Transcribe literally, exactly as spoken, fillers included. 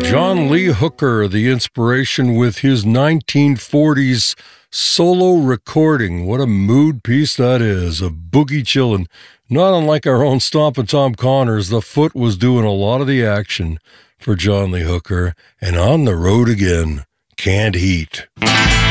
John Lee Hooker, the inspiration with his nineteen forties solo recording. What a mood piece that is, a boogie chillin'. Not unlike our own Stompin' Tom Connors, the foot was doing a lot of the action for John Lee Hooker. And On the Road Again, Canned Heat.